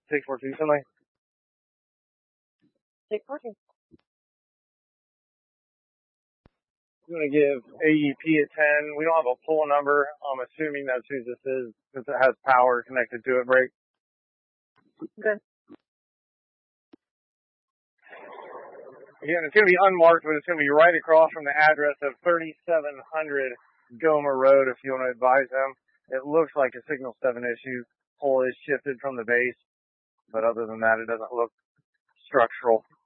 642 something. 614. I'm going to give AEP a 10. We don't have a pull number. I'm assuming that's who this is since it has power connected to it. Break. Good. Again, it's going to be unmarked, but it's going to be right across from the address of 3700 Gomer Road if you want to advise them. It looks like a signal 7 issue. Pole is shifted from the base, but other than that, it doesn't look structural.